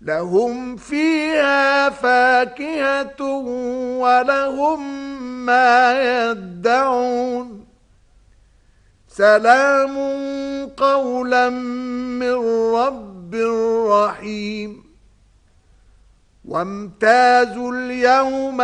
لهم فيها فاكهة ولهم ما يدعون سلام قولا من رب رحيم وامتازوا اليوم